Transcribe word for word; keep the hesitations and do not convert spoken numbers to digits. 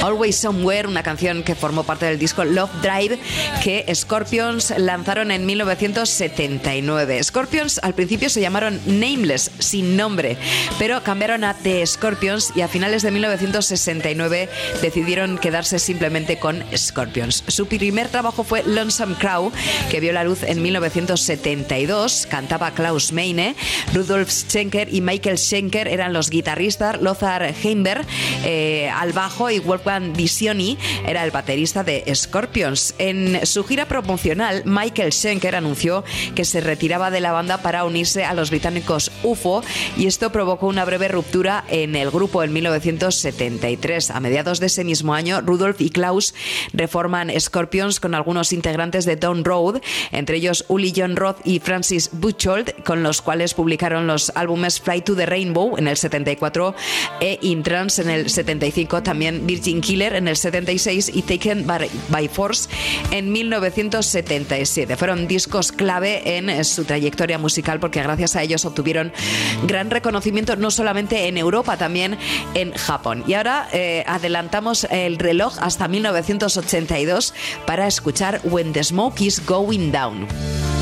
Always Somewhere, una canción que formó parte del disco Love Drive que Scorpions lanzaron en mil novecientos setenta y nueve. Scorpions al principio se llamaron Nameless, sin nombre, pero cambiaron a The Scorpions y a finales de mil novecientos sesenta y nueve decidieron quedarse simplemente con Scorpions. Su primer trabajo fue Lonesome Crow, que vio la luz en mil novecientos setenta y dos. Cantaba Klaus Meine, Rudolf Schenker y Michael Schenker eran los guitarristas, Lothar Heimberg eh, al bajo y Wolfgang Visioni era el baterista de Scorpions. En su gira promocional, Michael Schenker anunció que se retiraba de la banda para unirse a los británicos U F O y esto provocó una breve ruptura en el grupo en mil novecientos setenta y tres. A mediados de ese mismo año, Rudolf y Klaus reforman Scorpions con algunos integrantes de Down Road, entre ellos Uli John Roth y Francis Buchholz, con los cuales publicaron los álbumes Fly to the Rainbow en el setenta y cuatro e In Trance en el setenta y cinco, también Virgin Killer en el setenta y seis y Taken by, by Force en mil novecientos setenta y siete. Fueron discos clave en su trayectoria musical porque gracias a ellos obtuvieron gran reconocimiento no solamente en Europa, también en Japón. Y ahora eh, adelantamos el reloj hasta mil novecientos ochenta y dos para escuchar When the Smoke is Going Down.